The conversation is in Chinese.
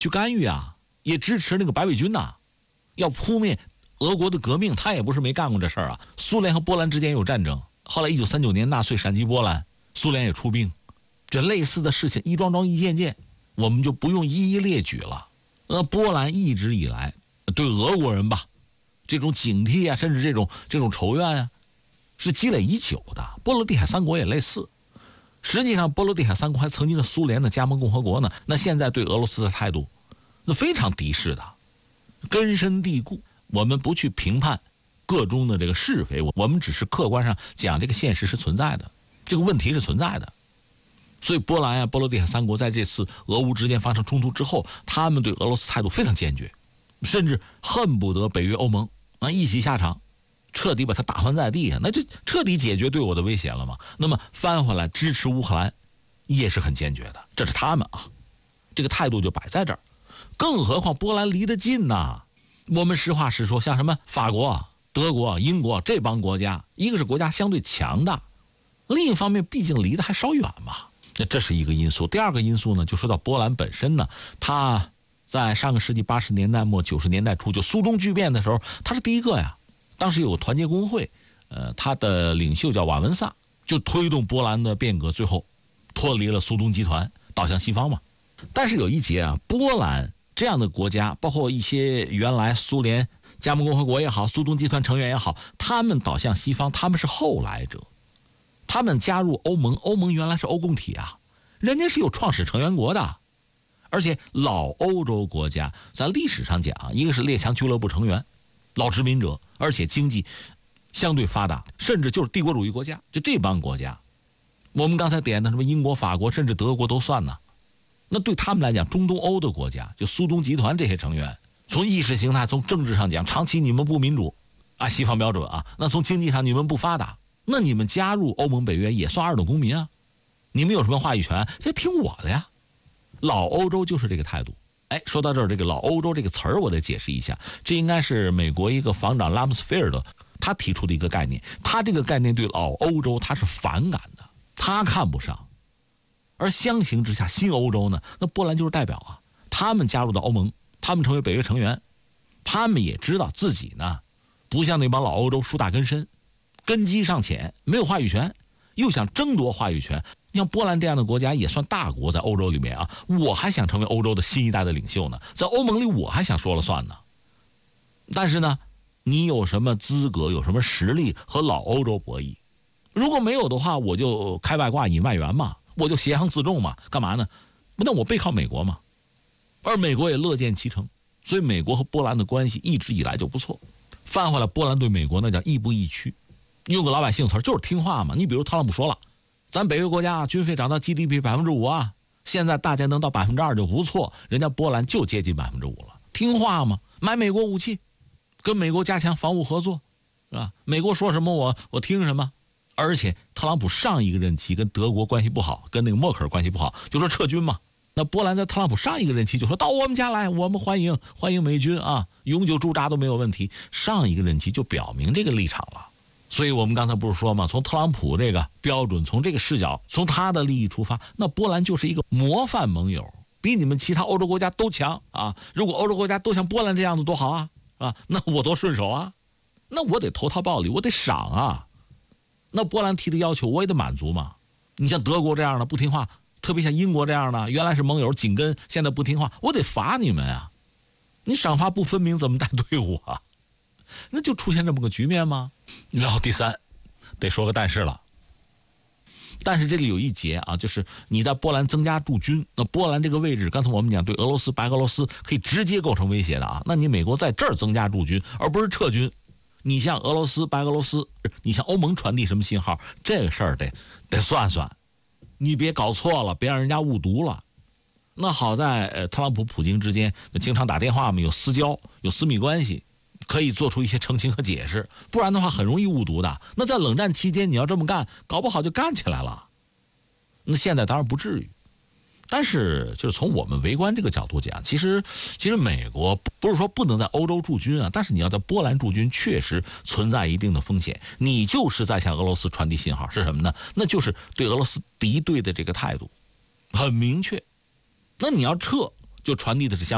去干预啊，也支持那个白卫军呐，要扑灭俄国的革命。他也不是没干过这事儿啊。苏联和波兰之间有战争，后来1939年纳粹闪击波兰，苏联也出兵，这类似的事情一桩桩一件件，我们就不用一一列举了。波兰一直以来对俄国人吧，这种警惕啊，甚至这种仇怨啊，是积累已久的。波罗的海三国也类似。实际上波罗的海三国还曾经是苏联的加盟共和国呢，那现在对俄罗斯的态度那非常敌视的，根深蒂固。我们不去评判个中的这个是非，我们只是客观上讲这个现实是存在的，这个问题是存在的。所以波兰啊，波罗的海三国在这次俄乌之间发生冲突之后，他们对俄罗斯态度非常坚决，甚至恨不得北约欧盟一起下场，彻底把他打翻在地，那就彻底解决对我的威胁了嘛。那么翻回来支持乌克兰也是很坚决的，这是他们啊，这个态度就摆在这儿。更何况波兰离得近呐，我们实话实说，像什么法国、德国、英国这帮国家，一个是国家相对强大，另一方面毕竟离得还稍远嘛，那这是一个因素。第二个因素呢，就说到波兰本身呢，它在上个世纪80年代末90年代初，就苏东剧变的时候，它是第一个呀。当时有个团结工会，他的领袖叫瓦文萨，就推动波兰的变革，最后脱离了苏东集团，倒向西方嘛。但是有一节啊，波兰这样的国家，包括一些原来苏联加盟共和国也好，苏东集团成员也好，他们倒向西方，他们是后来者。他们加入欧盟，欧盟原来是欧共体啊，人家是有创始成员国的。而且老欧洲国家在历史上讲，一个是列强俱乐部成员，老殖民者，而且经济相对发达，甚至就是帝国主义国家，就这帮国家，我们刚才点的什么英国、法国，甚至德国都算呢。那对他们来讲，中东欧的国家，就苏东集团这些成员，从意识形态、从政治上讲，长期你们不民主，按西方标准啊，那从经济上你们不发达，那你们加入欧盟、北约也算二等公民啊，你们有什么话语权？这听我的呀。老欧洲就是这个态度。哎，说到这儿，这个老欧洲这个词儿我得解释一下，这应该是美国一个防长拉姆斯菲尔德他提出的一个概念，他这个概念对老欧洲他是反感的，他看不上。而相形之下，新欧洲呢，那波兰就是代表啊，他们加入到欧盟，他们成为北约成员，他们也知道自己呢不像那帮老欧洲树大根深，根基尚浅，没有话语权，又想争夺话语权。像波兰这样的国家也算大国，在欧洲里面啊，我还想成为欧洲的新一代的领袖呢，在欧盟里我还想说了算呢。但是呢，你有什么资格，有什么实力和老欧洲博弈？如果没有的话，我就开外挂引外援嘛，我就挟洋自重嘛，干嘛呢？那我背靠美国嘛，而美国也乐见其成，所以美国和波兰的关系一直以来就不错。翻回来，波兰对美国那叫亦步亦趋，用个老百姓词就是听话嘛。你比如特朗普说了，咱北约国家军费涨到 GDP 5%啊，现在大家能到2%就不错，人家波兰就接近5%了，听话嘛，买美国武器，跟美国加强防务合作，是吧？美国说什么我听什么。而且特朗普上一个任期跟德国关系不好，跟那个默克尔关系不好，就说撤军嘛。那波兰在特朗普上一个任期就说到我们家来，我们欢迎美军啊，永久驻扎都没有问题。上一个任期就表明这个立场了。所以我们刚才不是说嘛，从特朗普这个标准，从这个视角，从他的利益出发，那波兰就是一个模范盟友，比你们其他欧洲国家都强啊！如果欧洲国家都像波兰这样子多好啊，那我多顺手啊，那我得投桃报李，我得赏啊。那波兰提的要求我也得满足嘛。你像德国这样的不听话，特别像英国这样的，原来是盟友紧跟，现在不听话，我得罚你们啊！你赏罚不分明，怎么带队伍啊？那就出现这么个局面吗？然后第三，得说个但是了。但是这里有一节啊，就是你在波兰增加驻军，那波兰这个位置，刚才我们讲对俄罗斯、白俄罗斯可以直接构成威胁的啊，那你美国在这儿增加驻军，而不是撤军。你向俄罗斯、白俄罗斯，你向欧盟传递什么信号？这个事儿得算算，你别搞错了，别让人家误读了。那好在特朗普、普京之间经常打电话嘛，有私交，有私密关系，可以做出一些澄清和解释，不然的话很容易误读的。那在冷战期间你要这么干，搞不好就干起来了。那现在当然不至于。但是就是从我们围观这个角度讲，其实美国不是说不能在欧洲驻军啊，但是你要在波兰驻军确实存在一定的风险。你就是在向俄罗斯传递信号，是什么呢？那就是对俄罗斯敌对的这个态度很明确。那你要撤，就传递的是相